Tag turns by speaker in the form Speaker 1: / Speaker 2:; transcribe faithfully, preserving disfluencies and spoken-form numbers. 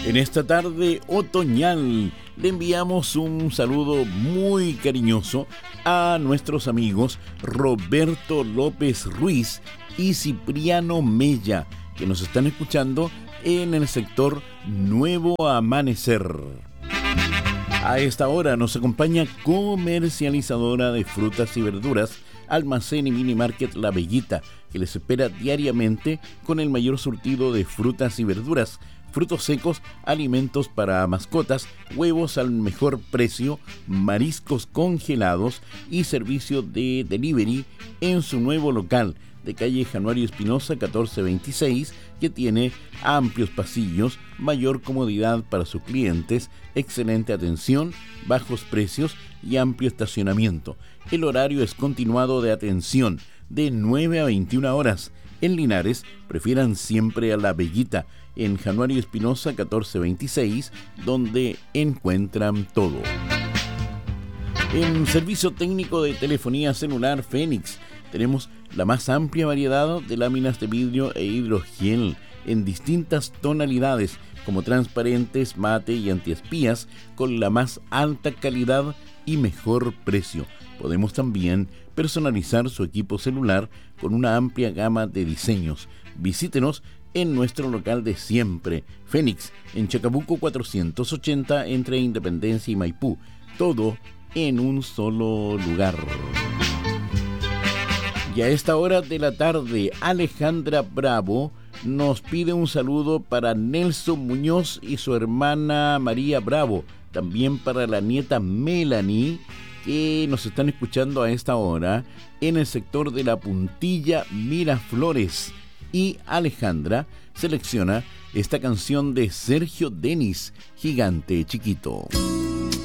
Speaker 1: En esta tarde otoñal le enviamos un saludo muy cariñoso a nuestros amigos Roberto López Ruiz y Cipriano Mella, que nos están escuchando en el sector Nuevo Amanecer. A esta hora nos acompaña comercializadora de frutas y verduras, Almacén y Mini Market La Bellita, que les espera diariamente con el mayor surtido de frutas y verduras, frutos secos, alimentos para mascotas, huevos al mejor precio, mariscos congelados y servicio de delivery en su nuevo local de calle Januario Espinosa catorce veintiséis, que tiene amplios pasillos, mayor comodidad para sus clientes, excelente atención, bajos precios y amplio estacionamiento. El horario es continuado de atención de nueve a veintiuna horas. En Linares, prefieran siempre a La Bellita, en Januario Espinosa catorce veintiséis, donde encuentran todo. En servicio técnico de telefonía celular Fénix, tenemos la más amplia variedad de láminas de vidrio e hidrogel en distintas tonalidades, como transparentes, mate y antiespías, con la más alta calidad y mejor precio. Podemos también personalizar su equipo celular con una amplia gama de diseños. Visítenos en nuestro local de siempre, Fénix, en Chacabuco cuatrocientos ochenta, entre Independencia y Maipú. Todo en un solo lugar. Y a esta hora de la tarde, Alejandra Bravo nos pide un saludo para Nelson Muñoz y su hermana María Bravo, también para la nieta Melanie, que nos están escuchando a esta hora en el sector de La Puntilla, Miraflores. Y Alejandra selecciona esta canción de Sergio Denis, Gigante Chiquito.